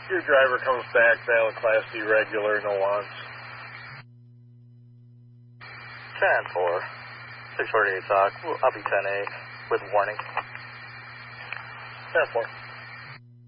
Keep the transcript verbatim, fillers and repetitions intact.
Your driver comes back, valid Class D regular, no wants. ten four. six forty-eight talk. I'll be ten A with warning. ten four.